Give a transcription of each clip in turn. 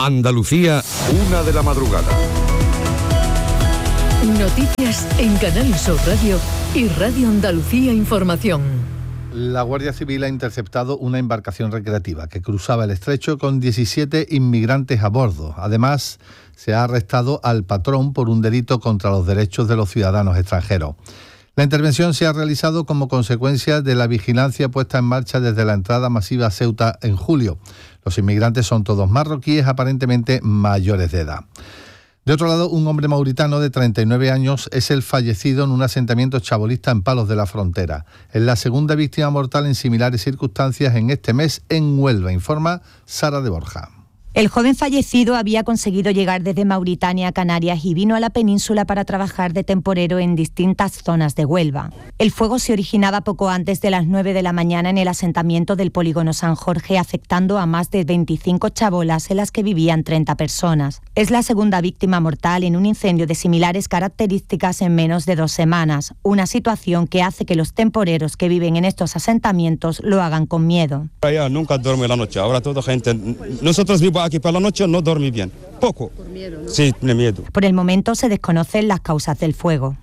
Andalucía, 1:00 a.m. Noticias en Canal Sur Radio y Radio Andalucía Información. La Guardia Civil ha interceptado una embarcación recreativa que cruzaba el estrecho con 17 inmigrantes a bordo. Además, se ha arrestado al patrón por un delito contra los derechos de los ciudadanos extranjeros. La intervención se ha realizado como consecuencia de la vigilancia puesta en marcha desde la entrada masiva a Ceuta en julio. Los inmigrantes son todos marroquíes, aparentemente mayores de edad. De otro lado, un hombre mauritano de 39 años es el fallecido en un asentamiento chabolista en Palos de la Frontera. Es la segunda víctima mortal en similares circunstancias en este mes en Huelva, informa Sara de Borja. El joven fallecido había conseguido llegar desde Mauritania a Canarias y vino a la península para trabajar de temporero en distintas zonas de Huelva. El fuego se originaba poco antes de las 9 de la mañana en el asentamiento del polígono San Jorge, afectando a más de 25 chabolas en las que vivían 30 personas. Es la segunda víctima mortal en un incendio de similares características en menos de 2 semanas, una situación que hace que los temporeros que viven en estos asentamientos lo hagan con miedo. Ya nunca duerme la noche, ahora toda gente, nosotros vivimos aquí por la noche, no dormí bien, poco. Por miedo, ¿no? Sí, tiene miedo. Por el momento se desconocen las causas del fuego.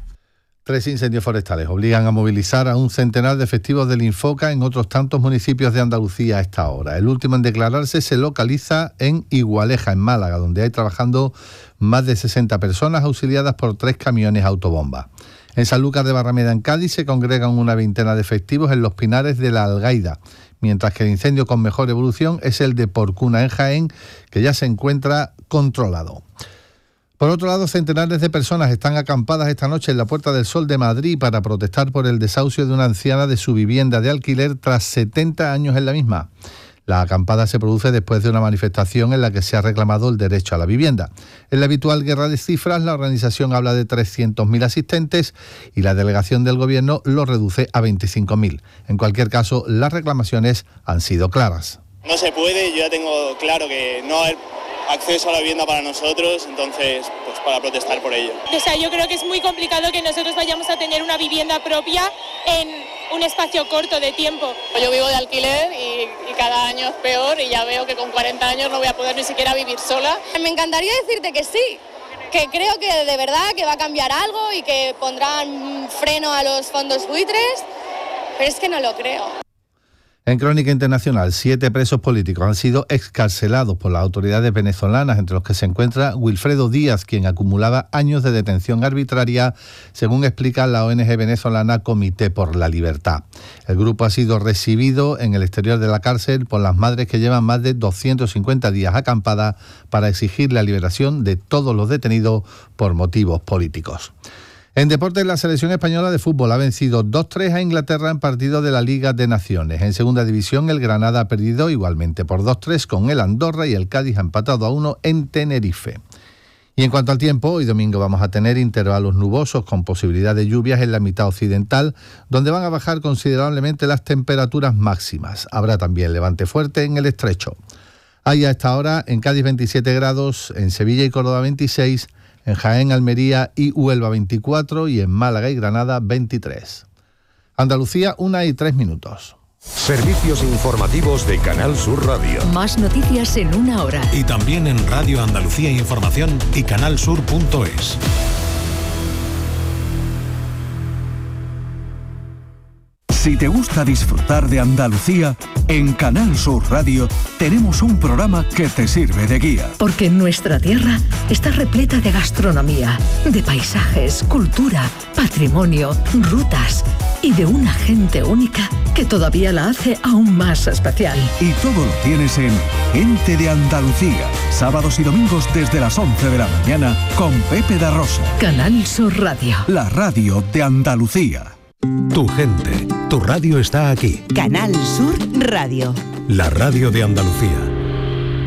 3 incendios forestales obligan a movilizar a un centenar de efectivos del Infoca en otros tantos municipios de Andalucía a esta hora. El último en declararse se localiza en Igualeja, en Málaga, donde hay trabajando más de 60 personas auxiliadas por 3 camiones autobomba. En Sanlúcar de Barrameda, en Cádiz, se congregan una veintena de efectivos en los Pinares de la Algaida, mientras que el incendio con mejor evolución es el de Porcuna, en Jaén, que ya se encuentra controlado. Por otro lado, centenares de personas están acampadas esta noche en la Puerta del Sol de Madrid para protestar por el desahucio de una anciana de su vivienda de alquiler tras 70 años en la misma. La acampada se produce después de una manifestación en la que se ha reclamado el derecho a la vivienda. En la habitual guerra de cifras, la organización habla de 300.000 asistentes y la delegación del Gobierno lo reduce a 25.000. En cualquier caso, las reclamaciones han sido claras. No se puede, yo ya tengo claro que no hay acceso a la vivienda para nosotros, entonces pues para protestar por ello. O sea, yo creo que es muy complicado que nosotros vayamos a tener una vivienda propia en un espacio corto de tiempo. Yo vivo de alquiler y cada año es peor y ya veo que con 40 años no voy a poder ni siquiera vivir sola. Me encantaría decirte que sí, que creo que de verdad que va a cambiar algo y que pondrán freno a los fondos buitres, pero es que no lo creo. En crónica internacional, 7 presos políticos han sido excarcelados por las autoridades venezolanas, entre los que se encuentra Wilfredo Díaz, quien acumulaba años de detención arbitraria, según explica la ONG venezolana Comité por la Libertad. El grupo ha sido recibido en el exterior de la cárcel por las madres que llevan más de 250 días acampadas para exigir la liberación de todos los detenidos por motivos políticos. En deportes, la selección española de fútbol ha vencido 2-3 a Inglaterra en partido de la Liga de Naciones. En segunda división, el Granada ha perdido igualmente por 2-3 con el Andorra y el Cádiz ha empatado a 1 en Tenerife. Y en cuanto al tiempo, hoy domingo vamos a tener intervalos nubosos con posibilidad de lluvias en la mitad occidental, donde van a bajar considerablemente las temperaturas máximas. Habrá también levante fuerte en el estrecho. Hay a esta hora en Cádiz 27 grados, en Sevilla y Córdoba 26, en Jaén, Almería y Huelva 24 y en Málaga y Granada 23. Andalucía, 1:03. Servicios informativos de Canal Sur Radio. Más noticias en 1 hora. Y también en Radio Andalucía Información y canalsur.es. Si te gusta disfrutar de Andalucía, en Canal Sur Radio tenemos un programa que te sirve de guía. Porque nuestra tierra está repleta de gastronomía, de paisajes, cultura, patrimonio, rutas y de una gente única que todavía la hace aún más especial. Y todo lo tienes en Gente de Andalucía, sábados y domingos desde las 11 de la mañana con Pepe da Rosa. Canal Sur Radio. La radio de Andalucía. Tu gente, tu radio está aquí. Canal Sur Radio. La radio de Andalucía.